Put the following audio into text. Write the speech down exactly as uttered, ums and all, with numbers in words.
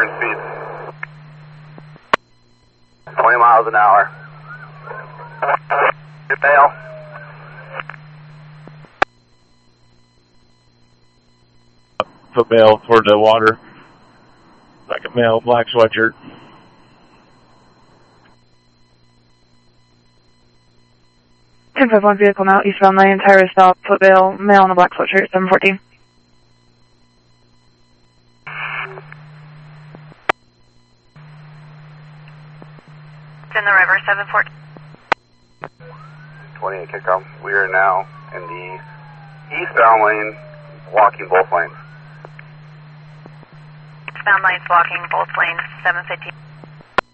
turn speed. twenty miles an hour. Good male. Foot male toward the water. Second male, black sweatshirt. ten five one vehicle now, eastbound lane, tire stop, foot male, male in a black sweatshirt, seven fourteen. It's in the river, seven fourteen. twenty-eight kickoff. We are now in the eastbound lane, walking both lanes. Eastbound lanes, walking both lanes, seven fifteen.